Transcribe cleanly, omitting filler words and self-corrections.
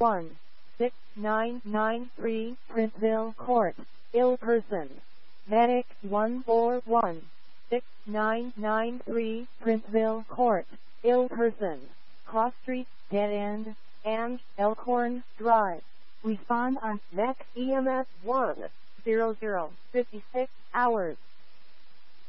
6993 Printville Court, ill person. Medic 141 6993 Printville Court, ill person. Cross Street, Dead End, and Elkhorn Drive. Respond on MEC EMS 100 56 hours.